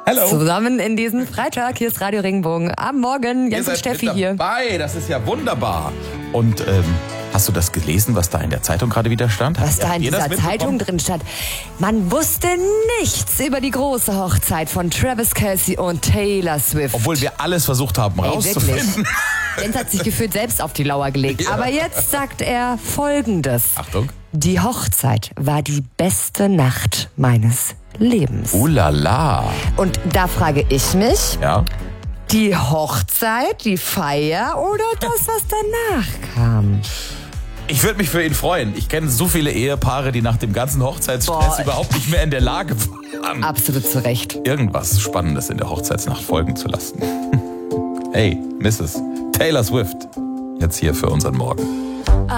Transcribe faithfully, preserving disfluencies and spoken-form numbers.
Hallo. Zusammen in diesen Freitag. Hier ist Radio Regenbogen. Am Morgen, Jens und Steffi mit hier. dabei. Das ist ja wunderbar. Und ähm, hast du das gelesen, was da in der Zeitung gerade wieder stand? Was da in Ihr das dieser mitbekommen? Zeitung drin stand. Man wusste nichts über die große Hochzeit von Travis Kelce und Taylor Swift. Obwohl wir alles versucht haben Ey, rauszufinden. Jens hat sich gefühlt selbst auf die Lauer gelegt. Ja. Aber jetzt sagt er Folgendes. Achtung. Die Hochzeit war die beste Nacht meines Lebens. Uh la la. Und da frage ich mich, Ja. die Hochzeit, die Feier oder das, was danach kam? Ich würde mich für ihn freuen. Ich kenne so viele Ehepaare, die nach dem ganzen Hochzeitsstress Boah. überhaupt nicht mehr in der Lage waren, Absolut zu Recht. irgendwas Spannendes in der Hochzeitsnacht folgen zu lassen. Hey, Misses Taylor Swift. Jetzt hier für unseren Morgen.